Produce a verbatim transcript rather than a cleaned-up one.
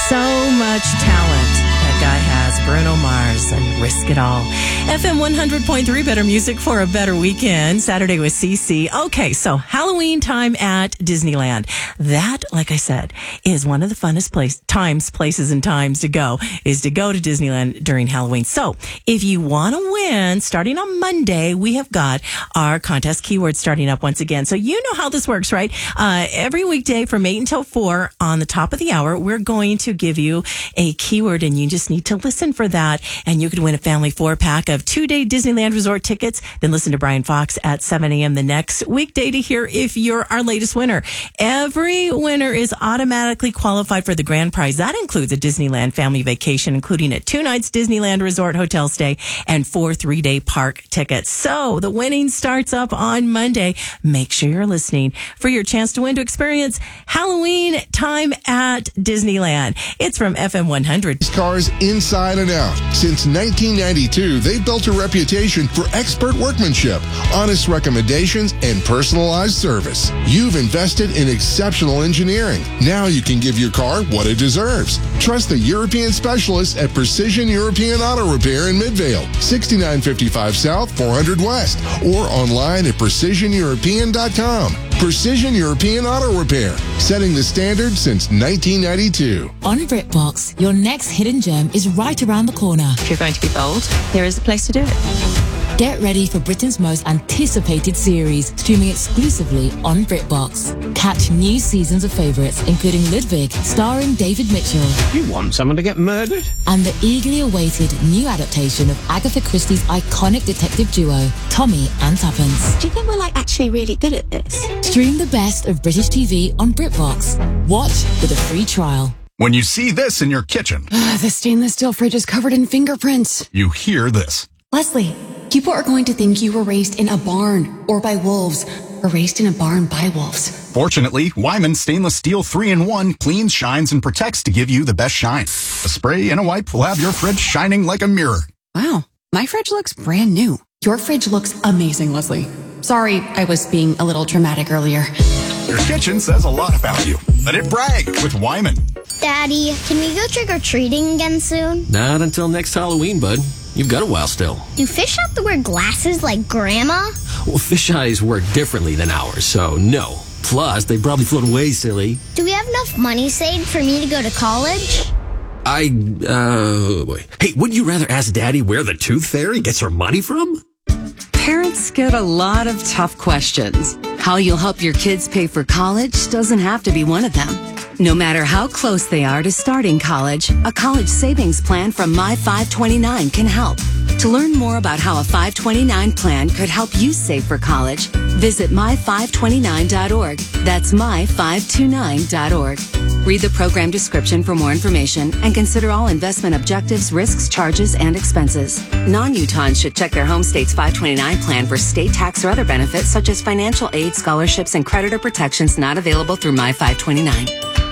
So much talent that guy has. Bruno Mars and Risk It All. F M one hundred point three, better music for a better weekend. Saturday with Cece. Okay, so Halloween time at Disneyland. That, like I said, is one of the funnest place, times, places, and times to go, is to go to Disneyland during Halloween. So if you want to win, starting on Monday, we have got our contest keywords starting up once again. So you know how this works, right? Uh, every weekday from eight until four on the top of the hour, we're going to give you a keyword, and you just need to listen for that, and you could win a family four-pack of two-day Disneyland Resort tickets. Then listen to Brian Fox at seven a.m. the next weekday to hear if you're our latest winner. Every winner is automatically qualified for the grand prize. That includes a Disneyland family vacation, including a two nights Disneyland Resort hotel stay and four three-day park tickets. So the winning starts up on Monday. Make sure you're listening for your chance to win to experience Halloween time at Disneyland. It's from F M one hundred. Cars inside and out. Since nineteen ninety-two, they've built a reputation for expert workmanship, honest recommendations, and personalized service. You've invested in exceptional engineering. Now you can give your car what it deserves. Trust the European specialists at Precision European Auto Repair in Midvale, sixty-nine fifty-five South, four hundred West, or online at precision european dot com. Precision European Auto Repair, setting the standard since nineteen ninety-two. On BritBox, your next hidden gem is right around the corner. If you're going to be bold, here is the place to do it. Get ready for Britain's most anticipated series, streaming exclusively on BritBox. Catch new seasons of favourites, including Ludwig, starring David Mitchell. You want someone to get murdered? And the eagerly awaited new adaptation of Agatha Christie's iconic detective duo, Tommy and Tuppence. Do you think we're like actually really good at this? Stream the best of British T V on BritBox. Watch with a free trial. When you see this in your kitchen, The stainless steel fridge is covered in fingerprints. you hear this. Leslie, people are going to think you were raised in a barn or by wolves, or raised in a barn by wolves. Fortunately, Wyman Stainless Steel three in one cleans, shines, and protects to give you the best shine. A spray and a wipe will have your fridge shining like a mirror. Wow, my fridge looks brand new. Your fridge looks amazing, Leslie. Sorry, I was being a little dramatic earlier. Your kitchen says a lot about you. Let it brag with Wyman. Daddy, can we go trick-or-treating again soon? Not until next Halloween, bud. You've got a while still. Do fish have to wear glasses like Grandma? Well, fish eyes work differently than ours, so no. Plus, they probably float away, silly. Do we have enough money saved for me to go to college? I, uh, boy. Hey, would you rather ask Daddy where the Tooth Fairy gets her money from? Parents get a lot of tough questions. How you'll help your kids pay for college doesn't have to be one of them. No matter how close they are to starting college, a college savings plan from My five twenty-nine can help. To learn more about how a five twenty-nine plan could help you save for college, visit my five twenty-nine dot org. That's my five twenty-nine dot org. Read the program description for more information and consider all investment objectives, risks, charges, and expenses. Non-Utahns should check their home state's five twenty-nine plan for state tax or other benefits such as financial aid, scholarships, and creditor protections not available through My five twenty-nine.